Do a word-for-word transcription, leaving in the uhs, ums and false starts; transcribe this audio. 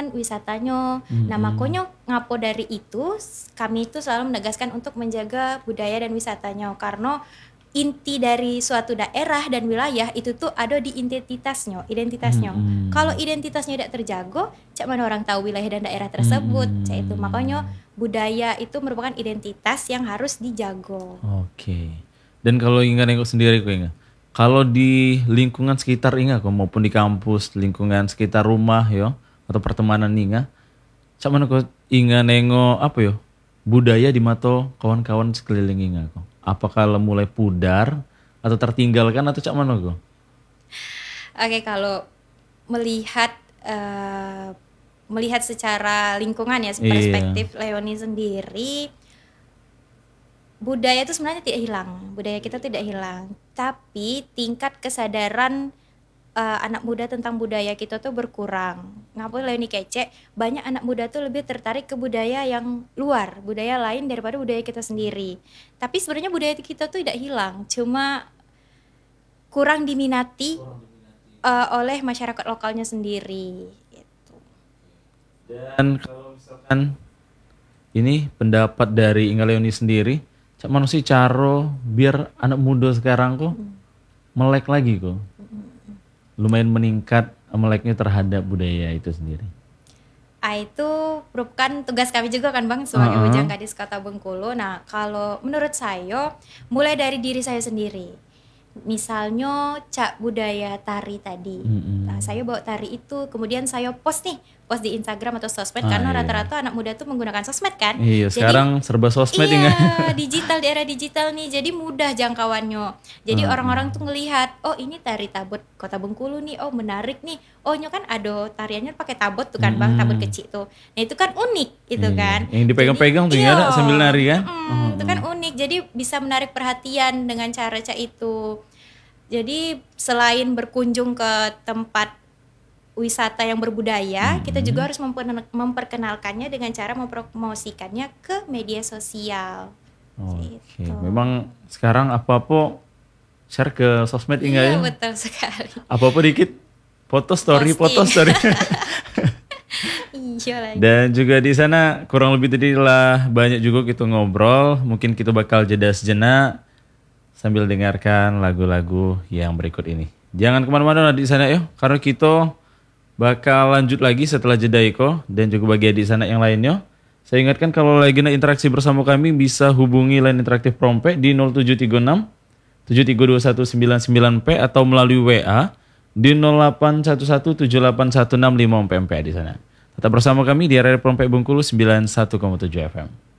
lingkungan wisatanya. Mm-mm. Nah makanya ngapo dari itu kami itu selalu menegaskan untuk menjaga budaya dan wisatanya, karena inti dari suatu daerah dan wilayah itu tuh ada di identitasnya, identitasnya. Mm-mm. Kalau identitasnya tidak terjaga, cak mana orang tahu wilayah dan daerah tersebut. Mm-mm. Cak itu makanya budaya itu merupakan identitas yang harus dijaga. Oke. Dan kalau ingat nengok sendiri kok ingat. Kalau di lingkungan sekitar ingat kok maupun di kampus, lingkungan sekitar rumah yo atau pertemanan ingat. Cak mana kok ingat nengok apa yo? Budaya di mata kawan-kawan sekeliling ingat kok. Apakah mulai pudar atau tertinggalkan atau cak mana kok? Oke, kalau melihat uh, melihat secara lingkungan ya, perspektif Iya. Leoni sendiri, budaya itu sebenarnya tidak hilang, budaya kita tidak hilang, tapi tingkat kesadaran uh, anak muda tentang budaya kita tuh berkurang. Ngapain Leoni kece, banyak anak muda tuh lebih tertarik ke budaya yang luar, budaya lain daripada budaya kita sendiri. Tapi sebenarnya budaya kita tuh tidak hilang, cuma kurang diminati uh, oleh masyarakat lokalnya sendiri. Gitu. Dan kalau misalkan ini pendapat dari Inga Leoni sendiri, cak mana sih cara biar anak muda sekarang kok melek lagi kok, lumayan meningkat meleknya terhadap budaya itu sendiri. Ah, itu merupakan tugas kami juga kan Bang sebagai Uh-uh. Bujang Gadis Kota Bengkulu. Nah kalau menurut saya mulai dari diri saya sendiri. Misalnya cak budaya tari tadi, Mm-mm. nah, saya bawa tari itu, kemudian saya post nih, post di Instagram atau sosmed, Ah, karena iya. rata-rata anak muda tuh menggunakan sosmed kan. Iya, sekarang serba sosmed iya, ingat. digital, di era digital nih, jadi mudah jangkauannya. Jadi Hmm. orang-orang tuh ngelihat, oh ini tari tabot Kota Bengkulu nih, oh menarik nih. Oh nya kan ada tariannya pakai tabot tuh kan Bang, tabot kecil tuh. Nah itu kan unik itu Iya. kan. Yang dipegang-pegang tuh Jadi, ingat iya, sambil nari kan? mm, itu kan unik, jadi bisa menarik perhatian dengan cara cak itu. Jadi selain berkunjung ke tempat wisata yang berbudaya, Hmm. kita juga harus memper- memperkenalkannya dengan cara mempromosikannya ke media sosial. Oke, Gitu. memang sekarang apa-apa share ke sosmed ingat Iya ya? betul sekali. Apa-apa dikit foto story, Posting. foto story. Iya lagi. Dan juga di sana kurang lebih tadi lah banyak juga kita ngobrol. Mungkin kita bakal jeda sejenak sambil dengarkan lagu-lagu yang berikut ini. Jangan kemana-mana di sana yuk, karena kita bakal lanjut lagi setelah jeda Iko dan juga bagi di sana yang lainnya. Saya ingatkan kalau lagi nak interaksi bersama kami bisa hubungi line interaktif Prompe di nol tujuh tiga enam tujuh tiga dua satu sembilan sembilan P atau melalui W A di nol delapan satu satu tujuh delapan satu enam lima P M P di sana. Tetap bersama kami di area Prompe Bengkulu sembilan puluh satu koma tujuh F M.